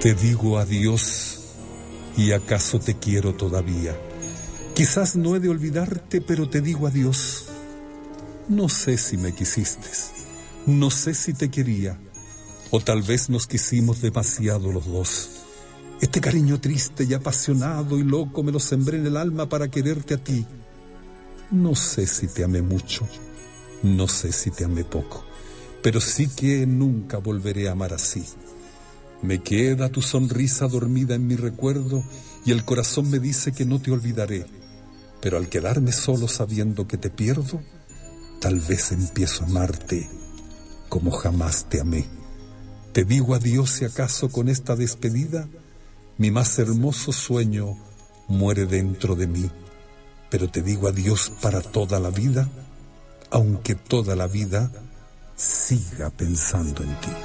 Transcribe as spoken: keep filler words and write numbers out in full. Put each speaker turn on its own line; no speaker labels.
Te digo adiós y acaso te quiero todavía. Quizás no he de olvidarte, pero te digo adiós. No sé si me quisiste, no sé si te quería, o tal vez nos quisimos demasiado los dos. Este cariño triste y apasionado y loco me lo sembré en el alma para quererte a ti. No sé si te amé mucho, no sé si te amé poco, pero sí que nunca volveré a amar así. Me queda tu sonrisa dormida en mi recuerdo y el corazón me dice que no te olvidaré. Pero al quedarme solo sabiendo que te pierdo, tal vez empiezo a amarte como jamás te amé. Te digo adiós si acaso con esta despedida mi más hermoso sueño muere dentro de mí. Pero te digo adiós para toda la vida, aunque toda la vida siga pensando en ti.